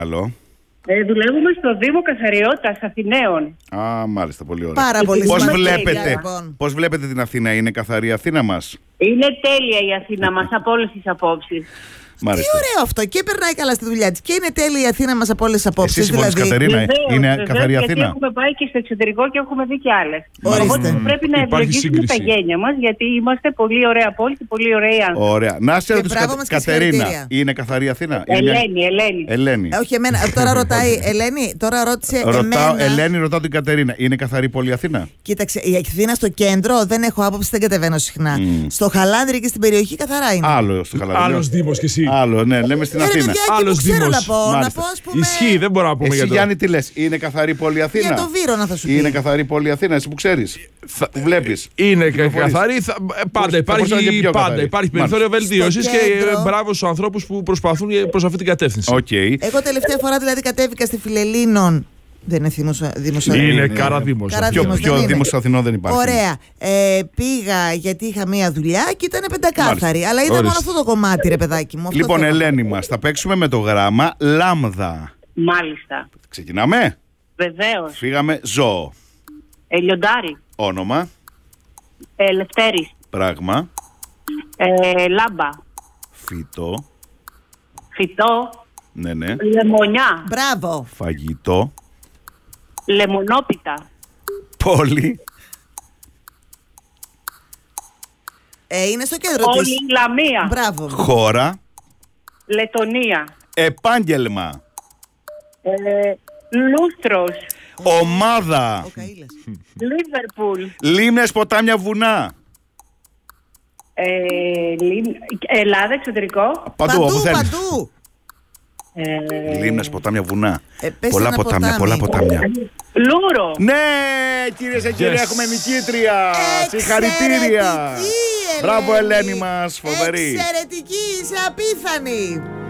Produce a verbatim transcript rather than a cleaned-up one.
Καλό. Ε, δουλεύουμε στο Δήμο Καθαριότητας Αθηναίων. Α, μάλιστα, πολύ ωραία. Πάρα πολύ Πώς σημαντικά, βλέπετε, λοιπόν. πώς βλέπετε την Αθήνα, είναι καθαρή η Αθήνα μας? Είναι τέλεια η Αθήνα μας από όλες τις απόψεις. Μάλιστα. Τι ωραίο αυτό. Και περνάει καλά στη δουλειά της. Και είναι τέλεια η Αθήνα μας από όλες τις απόψεις. Εσύ συμφωνείς, Δηλαδή. Κατερίνα, Βεβαίως, είναι βεβαίως, καθαρή γιατί Αθήνα? έχουμε πάει και στο εξωτερικό και έχουμε δει και άλλες. Ορίστε. Οπότε πρέπει να Υπάρχει ευλογήσουμε τα σύγκριση. γένια μας, γιατί είμαστε πολύ ωραία πόλη και πολύ ωραίοι άνθρωποι. Ωραία. Να σε ρωτήσω, μπράβο Κα- μας και Κατερίνα, συγχαρητήρια. είναι καθαρή Αθήνα? Είναι μια- Ελένη, Ελένη. Ελένη. Ε, όχι εμένα. Τώρα ρωτάει Ελένη, τώρα ρώτησε Ρωτάω, εμένα. Ελένη, ρωτάω την Κατερίνα. Είναι καθαρή πόλη Αθήνα? Κοίταξε, η Αθήνα στο κέντρο δεν έχω άποψη, δεν κατεβαίνω συχνά. Στο Χαλάνδρη και στην περιοχή καθαρά είναι. Άλλο στο Χαλανδρίο. Άλλος Δήμος κι εσύ. Άλλο, ναι, λέμε στην Ε, ρε, Αθήνα. παιδιά, εκεί Άλλος που ξέρω Δήμος. να πω, να Μάλιστα. πω, ας πούμε, Ισχύει, δεν μπορώ να πούμε Εσύ, για το. Γιάννη, τι λες? Είναι καθαρή πόλη Αθήνα? Για το Βύρωνα θα σου πει. Είναι καθαρή πόλη Αθήνα, εσύ που ξέρεις, Θα- που βλέπεις. Είναι κα- Κυκλοφορείς. καθαρή. Θα, ε, πάντα θα μπορούσε να είναι υπάρχει, και πιο πάντα καθαρή. υπάρχει Μάλιστα. περιθώριο βελτίωσης Στο και κέντρο. ε, μπράβο στους ανθρώπους που προσπαθούν προς αυτή την κατεύθυνση. Οκ. Εγώ τελευταία φορά δηλαδή κατέβηκα στη Φιλελλήνων. Δεν είναι δημοσιογραφία. Είναι Είναι, Καραδήμος. Καρα- Πιο, Δήμος πιο δεν είναι. Δήμος Αθηνών δεν υπάρχει. Ωραία. Ε, πήγα γιατί είχα μία δουλειά και ήταν πεντακάθαρη. Αλλά είδα μόνο Ορίστε. αυτό το κομμάτι, ρε παιδάκι μου. Αυτό Λοιπόν, θέλω. Ελένη μας, θα παίξουμε με το γράμμα λάμδα. Μάλιστα. Ξεκινάμε. Βεβαίως. Φύγαμε ζώο. Ε, Λιοντάρι. Όνομα. Ε, Λευτέρης. Πράγμα. Ε, Λάμπα. Φυτό. Φυτό. Ναι, ναι. Λεμονιά. Μπράβο. Φαγητό. Λεμονόπιτα. Πόλη. Ε, είναι στο κέντρο της. Όλη Λαμία. Μπράβο. Χώρα. Λετονία. Επάγγελμα. Ε, Λούστρος. Ομάδα. Ο Καΐλας. Λίβερπουλ. Λίμνες, ποτάμια, βουνά. Ε, Λίμ- Ελλάδα, εξωτερικό. Παντού, όπου Παντού, θέλεις. παντού. Ε, Λίμνες, ποτάμια, βουνά. Ε, πες πολλά ένα ποτάμια, ποτάμι. πολλά ποτάμια. Λούρο. Ναι, κυρίες και κύριοι, Yes. έχουμε νικήτρια. Συγχαρητήρια. Εξαιρετική, Μπράβο, Ελένη μας, φοβερή. Εξαιρετική, είσαι απίθανη.